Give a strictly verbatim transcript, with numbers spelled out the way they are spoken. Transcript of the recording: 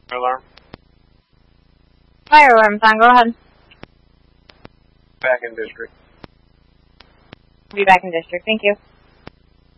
Alarm. Fire alarm's on, go ahead. Back in district. Be back in district, thank you.